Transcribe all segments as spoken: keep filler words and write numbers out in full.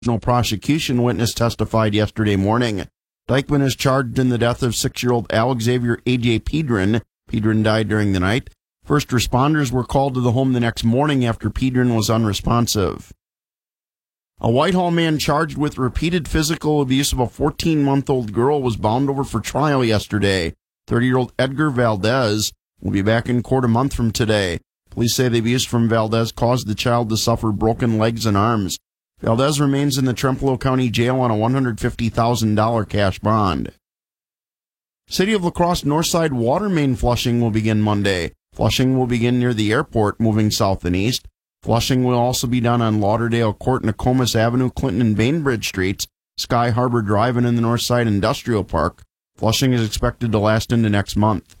No prosecution witness testified yesterday morning. Dykeman is charged in the death of six-year-old Alex Xavier A J Pedron. Pedron died during the night. First responders were called to the home the next morning after Pedron was unresponsive. A Whitehall man charged with repeated physical abuse of a fourteen-month-old girl was bound over for trial yesterday. thirty-year-old Edgar Valdez will be back in court a month from today. Police say the abuse from Valdez caused the child to suffer broken legs and arms. Valdez remains in the Trempealeau County Jail on a one hundred fifty thousand dollars cash bond. City of La Crosse Northside water main flushing will begin Monday. Flushing will begin near the airport, moving south and east. Flushing will also be done on Lauderdale Court, Nokomis Avenue, Clinton and Bainbridge Streets, Sky Harbor Drive, and in the Northside Industrial Park. Flushing is expected to last into next month.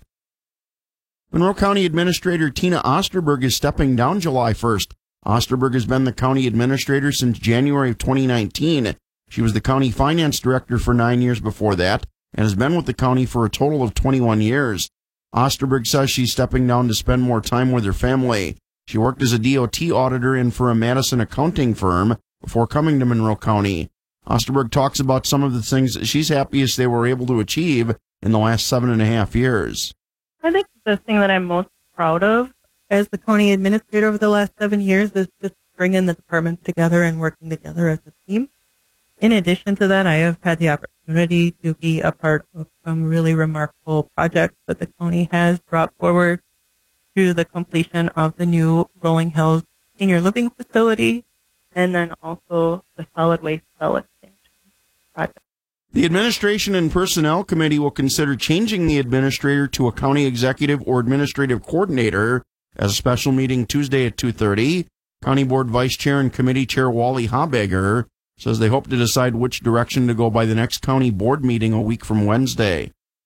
Monroe County Administrator Tina Osterberg is stepping down July first. Osterberg has been the county administrator since January of twenty nineteen. She was the county finance director for nine years before that and has been with the county for a total of twenty-one years. Osterberg says she's stepping down to spend more time with her family. She worked as a D O T auditor and for a Madison accounting firm before coming to Monroe County. Osterberg talks about some of the things that she's happiest they were able to achieve in the last seven and a half years. I think the thing that I'm most proud of as the county administrator over the last seven years is just bringing the departments together and working together as a team. In addition to that, I have had the opportunity to be a part of some really remarkable projects that the county has brought forward to the completion of the new Rolling Hills Senior Living Facility and then also the Solid Waste Cell Expansion project. The Administration and Personnel Committee will consider changing the administrator to a county executive or administrative coordinator as a special meeting Tuesday at two thirty. County Board Vice Chair and Committee Chair Wally Habegger says they hope to decide which direction to go by the next county board meeting a week from Wednesday.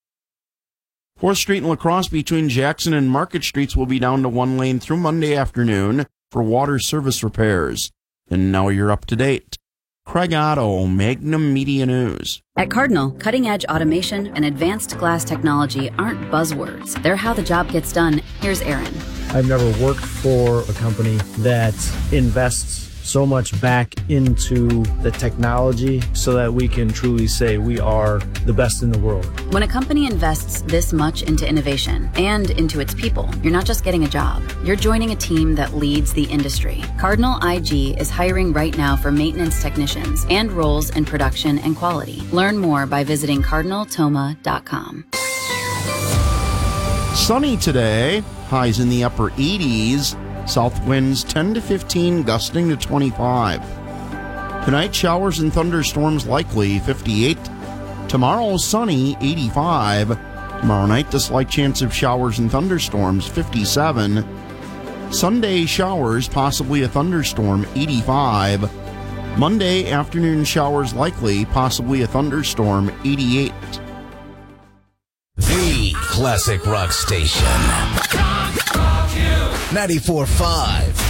fourth Street in La Crosse between Jackson and Market Streets will be down to one lane through Monday afternoon for water service repairs. And now you're up to date. Craig Otto, Magnum Media News. At Cardinal, cutting-edge automation and advanced glass technology aren't buzzwords. They're how the job gets done. Here's Aaron. I've never worked for a company that invests so much back into the technology so that we can truly say we are the best in the world. When a company invests this much into innovation and into its people, you're not just getting a job. You're joining a team that leads the industry. Cardinal I G is hiring right now for maintenance technicians and roles in production and quality. Learn more by visiting cardinal toma dot com. Sunny today, highs in the upper eighties. South winds ten to fifteen, gusting to twenty-five. Tonight, showers and thunderstorms likely, fifty-eight. Tomorrow, sunny, eighty-five. Tomorrow night, the slight chance of showers and thunderstorms, fifty-seven. Sunday, showers, possibly a thunderstorm, eighty-five. Monday, afternoon showers likely, possibly a thunderstorm, eighty-eight. The classic rock station. ninety-four point five